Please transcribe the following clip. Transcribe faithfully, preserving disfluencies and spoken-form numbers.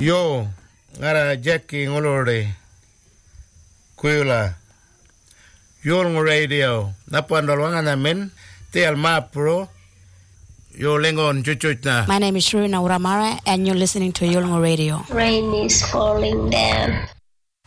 Yo, ngara Jackie ngolore. Kuila. Yolngo radio. Napandolwanga na men. Te alma pro. Yo lengon chuchuchna. My name is Shirina Uramara and you're listening to Yolngo Radio. Rain is falling down.